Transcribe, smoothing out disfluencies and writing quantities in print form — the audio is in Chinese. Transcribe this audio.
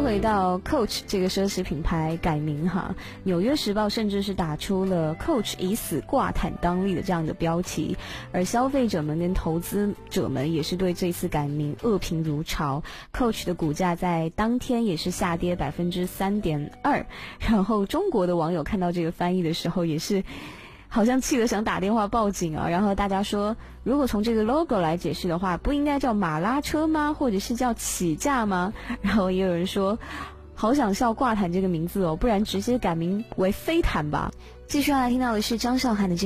回到 Coach 这个奢侈品牌改名哈，纽约时报甚至是打出了 Coach 已死挂毯当立的这样的标题，而消费者们跟投资者们也是对这次改名恶评如潮。 Coach 的股价在当天也是下跌 3.2%， 然后中国的网友看到这个翻译的时候也是好像气得想打电话报警啊！然后大家说，如果从这个 logo 来解释的话，不应该叫马拉车吗？或者是叫起价吗？然后也有人说，好想笑挂毯这个名字哦，不然直接改名为飞毯吧。继续要来听到的是张韶涵的这